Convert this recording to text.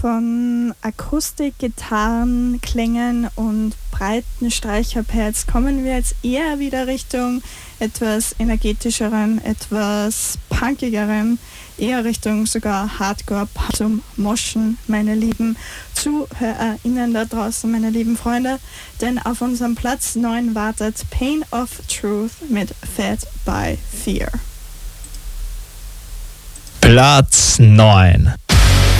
Von Akustik, Gitarren, Klängen und breiten Streicherpads kommen wir jetzt eher wieder Richtung etwas energetischeren, etwas punkigeren, eher Richtung sogar Hardcore zum Moschen, meine lieben ZuhörerInnen da draußen, meine lieben Freunde. Denn auf unserem Platz 9 wartet Pain of Truth mit Fed by Fear. Platz 9.